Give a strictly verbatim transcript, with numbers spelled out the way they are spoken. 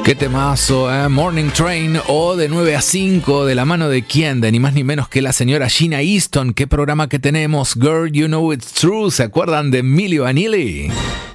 Qué temazo, ¿eh? Morning Train o de nueve a cinco, de la mano de quién, de ni más ni menos que la señora Sheena Easton. Qué programa que tenemos, Girl, You Know It's True. ¿Se acuerdan de Milli Vanilli?